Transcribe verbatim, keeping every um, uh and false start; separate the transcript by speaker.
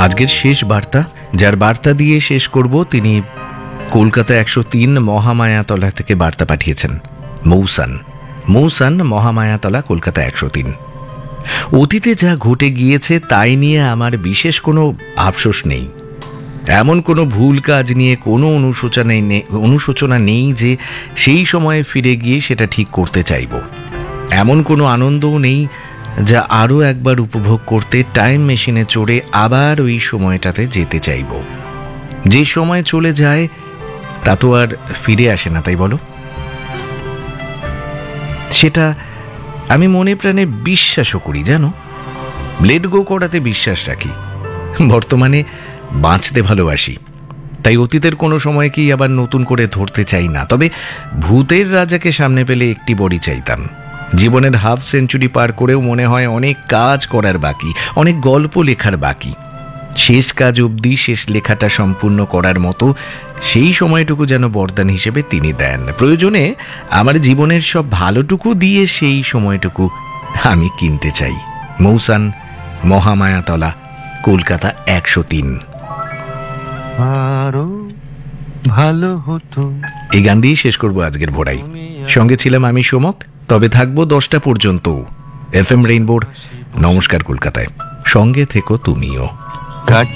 Speaker 1: আজকের শেষ বার্তা, যার বার্তা দিয়ে শেষ করব, তিনি কলকাতা একশো তিন মহামায়াতলা থেকে বার্তা পাঠিয়েছেন। মৌসান মৌসান মহামায়াতলা, কলকাতা একশো তিন। অতীতে যা ঘটে গিয়েছে তাই নিয়ে আমার বিশেষ কোনো আফসোস নেই। এমন কোনো ভুল কাজ নিয়ে কোনো অনুশোচনা নেই অনুশোচনা নেই যে সেই সময়ে ফিরে গিয়ে সেটা ঠিক করতে চাইব। এমন কোনো আনন্দও নেই যা আরও একবার উপভোগ করতে টাইম মেশিনে চড়ে আবার ওই সময়টাতে যেতে চাইব। যে সময় চলে যায় তা তো আর ফিরে আসে না, তাই বলো? সেটা আমি মনে প্রাণে বিশ্বাসও করি, জানো। লেট গো করাতে বিশ্বাস রাখি। বর্তমানে বাঁচতে ভালোবাসি, তাই অতীতের কোনো সময়কেই আবার নতুন করে ধরতে চাই না। তবে ভূতের রাজাকে সামনে পেলে একটি বড়ি চাইতাম। জীবনের হাফ সেঞ্চুরি পার করেও মনে হয় অনেক কাজ করার বাকি, অনেক গল্প লেখার বাকি। শেষ কাজ অবধি শেষ লেখাটা সম্পূর্ণ করার মতো সেই সময়টুকু যেন বরদান হিসেবে তিনি দেন। প্রয়োজনে আমার জীবনের সব ভালোটুকু দিয়ে সেই সময়টুকু আমি কিনতে চাই। মৌসান মহামায়াতলা, কলকাতা একশো তিন।
Speaker 2: আরো ভালো হতো।
Speaker 1: এই গান দিয়েই শেষ করবো আজকের ভোরাই। সঙ্গে ছিলাম আমি সোমক। তবে থাকবো দশটা পর্যন্ত এফ এম রেইনবোর নমস্কার কলকাতায়। সঙ্গে থেকো তুমিও।